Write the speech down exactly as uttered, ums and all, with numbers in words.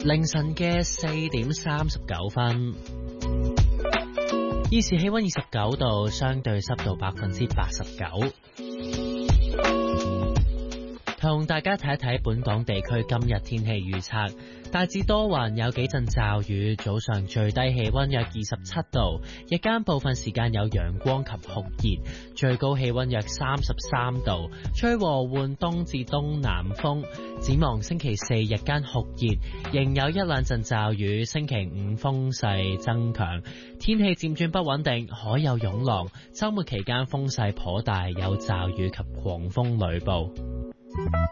凌晨嘅四點三十九分，現時氣溫二十九度，相對濕度百分之八十九。同大家睇一睇本港地區今日天氣預測，大致多雲，有幾陣驟雨，早上最低氣溫約二十七度，日間部分時間有陽光及酷熱，最高氣溫約三十三度，吹和緩東至東南風。展望星期四日間酷熱，仍有一兩陣驟雨，星期五風勢增強，天氣漸轉不穩定，海有湧浪，週末期間風勢頗大，有驟雨及狂風雷暴。